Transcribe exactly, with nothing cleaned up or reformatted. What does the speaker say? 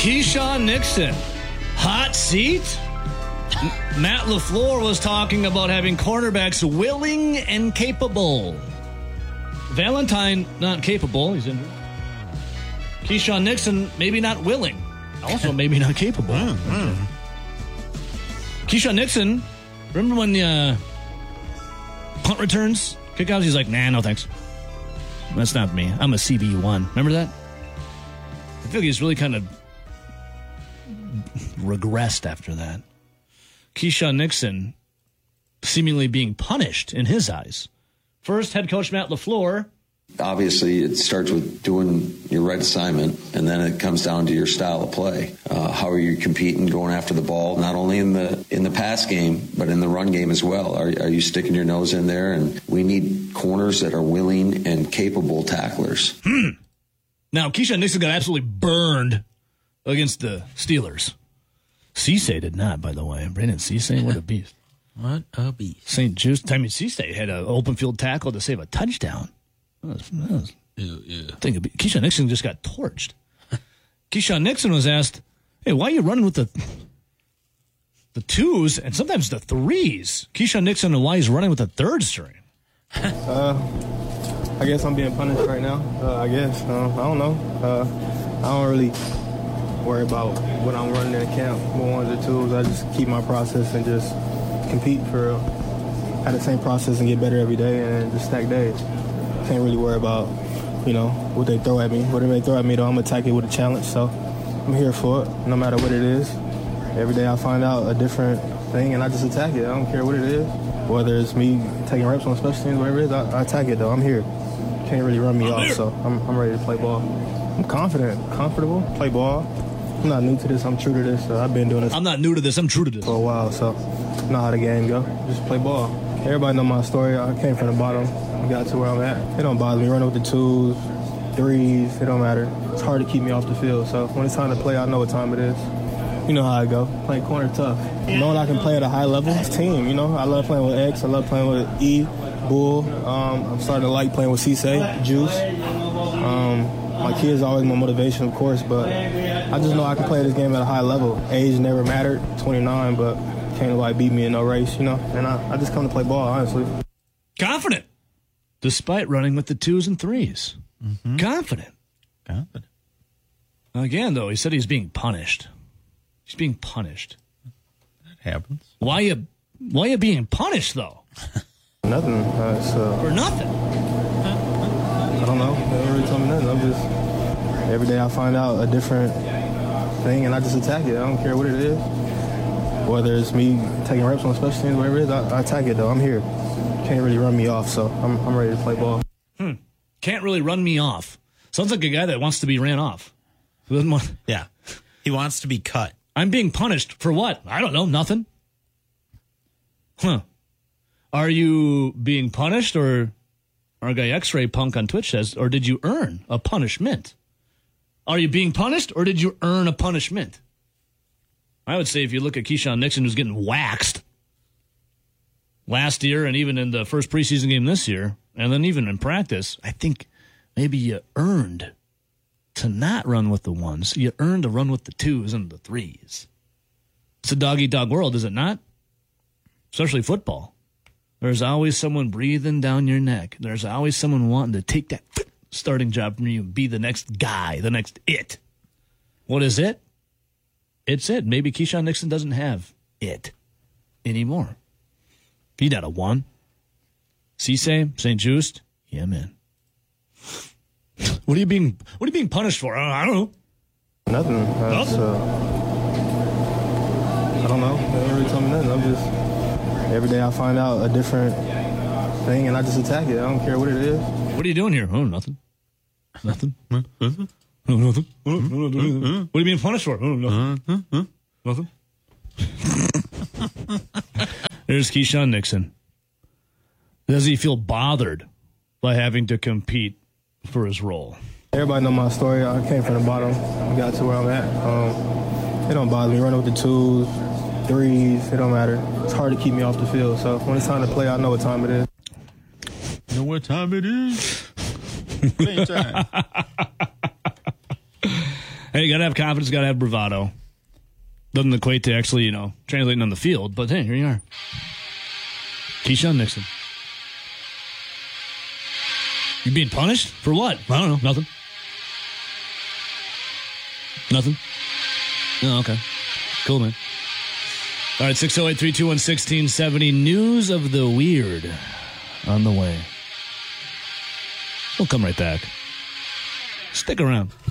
Keyshawn Nixon, hot seat? M- Matt LaFleur was talking about having cornerbacks willing and capable. Valentine, not capable. He's injured. Keyshawn Nixon, maybe not willing. Also, maybe not capable. Mm-hmm. Keyshawn Nixon, remember when the uh, punt returns, kickouts, he's like, nah, no thanks. That's not me. I'm a C B one. Remember that? I feel like he's really kind of regressed after that. Keyshawn Nixon seemingly being punished in his eyes. First, head coach Matt LaFleur. Obviously, it starts with doing your right assignment, and then it comes down to your style of play. Uh, how are you competing, going after the ball, not only in the in the pass game, but in the run game as well? Are, are you sticking your nose in there? And we need corners that are willing and capable tacklers. Hmm. Now, Keyshawn Nixon got absolutely burned against the Steelers. Cisse did not, by the way. Brandon Cisse, what a beast. What a beast. Saint Just, I mean, Cisse had an open field tackle to save a touchdown. That was, that was, Ew, ew. Think of it. Keyshawn Nixon just got torched. Keyshawn Nixon was asked, hey, why are you running with the the twos and sometimes the threes? Keyshawn Nixon and why he's running with the third string. uh, I guess I'm being punished right now. Uh, I guess. Uh, I don't know. Uh, I don't really worry about what I'm running in camp, what ones or twos. I just keep my process and just compete for real. Have the same process and get better every day and just stack days. Can't really worry about, you know, what they throw at me. Whatever they throw at me, though, I'm going to attack it with a challenge. So I'm here for it, no matter what it is. Every day I find out a different thing, and I just attack it. I don't care what it is. Whether it's me taking reps on special teams, whatever it is, I, I attack it, though. I'm here. Can't really run me off, so I'm, I'm ready to play ball. I'm confident, comfortable, play ball. I'm not new to this. I'm true to this. So I've been doing this. I'm not new to this. I'm true to this. For a while, so I know how the game go. Just play ball. Everybody know my story. I came from the bottom. I got to where I'm at. It don't bother me. Running with the twos, threes, it don't matter. It's hard to keep me off the field. So when it's time to play, I know what time it is. You know how I go. Playing corner tough. Knowing I can play at a high level, it's team. You know, I love playing with X. I love playing with E, Bull. Um, I'm starting to like playing with Cisse, Juice. Um, my kids are always my motivation, of course, but I just know I can play this game at a high level. Age never mattered, twenty-nine, but can't nobody beat me in no race, you know? And I, I just come to play ball, honestly. Confident, despite running with the twos and threes. Mm-hmm. Confident. Confident. Again, though, he said he's being punished. He's being punished. That happens. Why you, why you being punished, though? Nothing. Uh, it's, uh, For nothing. I don't know. They don't really tell me nothing. I'm just, every day I find out a different thing, and I just attack it. I don't care what it is. Whether it's me taking reps on special teams, whatever it is, I, I attack it, though. I'm here. Can't really run me off, so I'm, I'm ready to play ball. Hmm. Can't really run me off. Sounds like a guy that wants to be ran off. Who doesn't want... Yeah. He wants to be cut. I'm being punished for what? I don't know. Nothing. Huh. Are you being punished, or our guy X-Ray Punk on Twitch says, or did you earn a punishment? Are you being punished, or did you earn a punishment? I would say if you look at Keyshawn Nixon, who's getting waxed last year and even in the first preseason game this year, and then even in practice, I think maybe you earned to not run with the ones. You earned to run with the twos and the threes. It's a dog-eat-dog world, is it not? Especially football. There's always someone breathing down your neck. There's always someone wanting to take that starting job from you and be the next guy, the next it. What is it? It's it. Maybe Keyshawn Nixon doesn't have it anymore. He got a one. Cisse, Saint Just, yeah, man. What are you being? What are you being punished for? I don't know. Nothing. Uh, Nothing. Uh, I don't know. They don't really tell me nothing. I'm just, every day I find out a different thing, and I just attack it. I don't care what it is. What are you doing here? Oh, nothing. Nothing. Nothing. No, nothing. Oh, no, no, no, no. What are you being punished for? Oh, nothing. Nothing. There's Keyshawn Nixon. Does he feel bothered by having to compete for his role? Everybody know my story. I came from the bottom. I got to where I'm at. Um, it don't bother me. Running with the twos, threes, it don't matter. It's hard to keep me off the field. So when it's time to play, I know what time it is. Know what time it is? Play time. Hey, you got to have confidence, got to have bravado. Doesn't equate to actually, you know, translating on the field, but hey, here you are. Keyshawn Nixon. You being punished? For what? I don't know. Nothing. Nothing? Oh, okay. Cool, man. All right, six oh eight, three two one, one six seven oh. News of the weird on the way. We'll come right back. Stick around.